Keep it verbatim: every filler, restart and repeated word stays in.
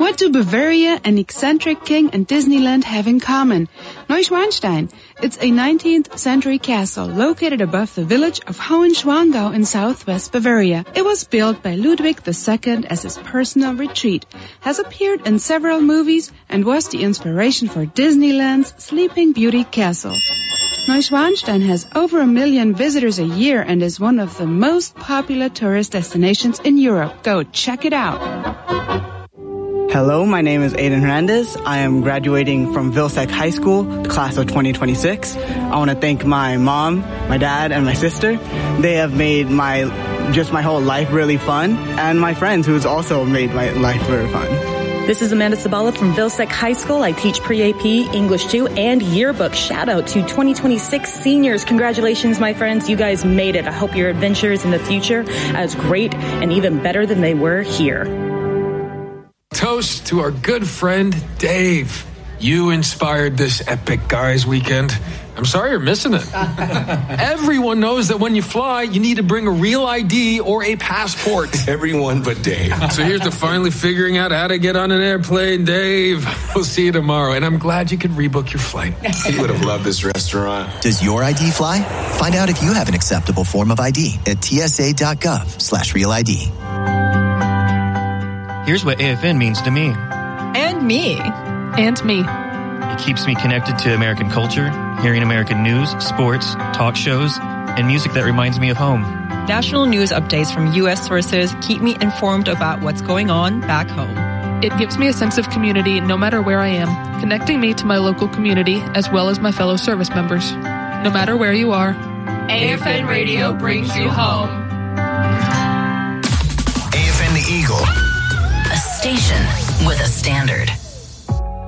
What do Bavaria, an eccentric king, and Disneyland have in common? Neuschwanstein. It's a nineteenth century castle located above the village of Hohenschwangau in southwest Bavaria. It was built by Ludwig the Second as his personal retreat, has appeared in several movies, and was the inspiration for Disneyland's Sleeping Beauty Castle. Neuschwanstein has over a million visitors a year and is one of the most popular tourist destinations in Europe. Go check it out. Hello, my name is Aiden Hernandez. I am graduating from Vilsec High School, the class of twenty twenty-six. I want to thank my mom, my dad, and my sister. They have made my just my whole life really fun, and my friends who's also made my life very fun. This is Amanda Sabala from Vilsec High School. I teach pre-A P, English two, and yearbook. Shout out to twenty twenty-six seniors. Congratulations, my friends. You guys made it. I hope your adventures in the future are as great and even better than they were here. Toast to our good friend, Dave. You inspired this epic guys weekend. I'm sorry you're missing it. Everyone knows that when you fly, you need to bring a real I D or a passport. Everyone but Dave. So here's to finally figuring out how to get on an airplane, Dave. We'll see you tomorrow, and I'm glad you could rebook your flight. You would have loved this restaurant. Does your I D fly? Find out if you have an acceptable form of I D at tsa.gov slash real ID. Here's what A F N means to me. And me. And me. It keeps me connected to American culture, hearing American news, sports, talk shows, and music that reminds me of home. National news updates from U S sources keep me informed about what's going on back home. It gives me a sense of community no matter where I am, connecting me to my local community as well as my fellow service members. No matter where you are, A F N Radio brings you home. A F N The Eagle. A station with a standard.